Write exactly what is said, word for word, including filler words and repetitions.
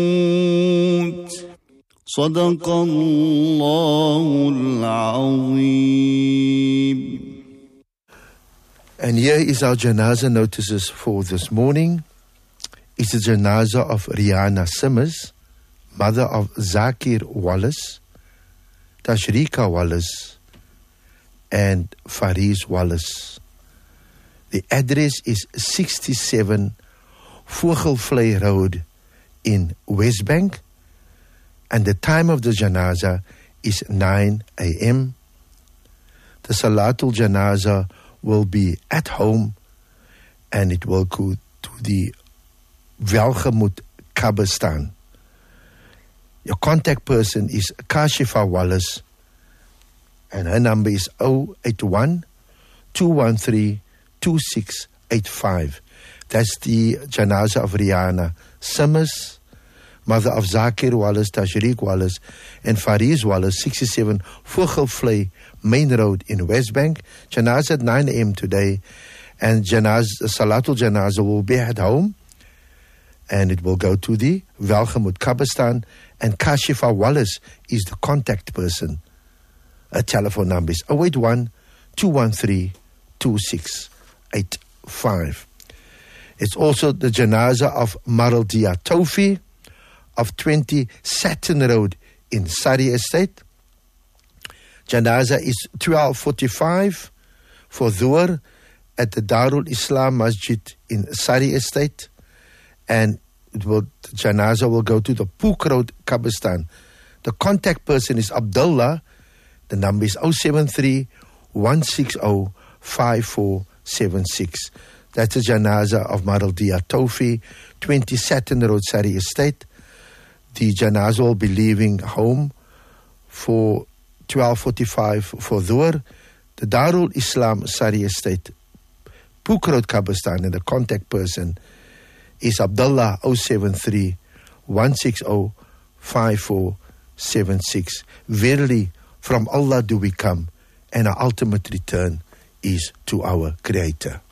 صدق الله العظيم. And here is our janazah notices for this morning. It's the janazah of Rihanna Simmers, mother of Zakir Wallace, Tashrika Wallace, and Fariz Wallace. The address is sixty-seven Vogelvlei Road in Westbank, and the time of the janazah is nine a.m. The Salatul Janazah will be at home, and it will go to the Welgemoed Kabestan. Your contact person is Kashifa Wallace, and her number is zero eight one, two one three, two six eight five. That's the janazah of Rihanna Simmers, mother of Zakir Wallace, Tashriq Wallace, and Fariz Wallace, sixty-seven Vogelvlei Main Road in Westbank. Janazah at nine a.m. today, and janazah, Salatul Janazah will be at home, and it will go to the Welgemoed Kabestan, and Kashifa Wallace is the contact person. A telephone number is zero eight one, two one three, two six eight five. It's also the janazah of Maraldia Tofi of twenty Saturn Road in Sari Estate. Janazah is twelve forty-five for Dhuhr at the Darul Islam Masjid in Sari Estate, and it will, the janazah will go to the Pook Road Kabestan. The contact person is Abdullah. The number is zero seven three, one six zero, five four seven six. That's the janazah of Maraldia Tofi, twenty Saturn Road, Sari Estate. The janazah will be leaving home for twelve forty-five for Dhuhr. The Darul Islam Sari Estate, Pook Road Kabestan, and the contact person is Abdullah, zero seven three, one six zero, five four seven six. Verily, from Allah do we come, and our ultimate return is to our Creator.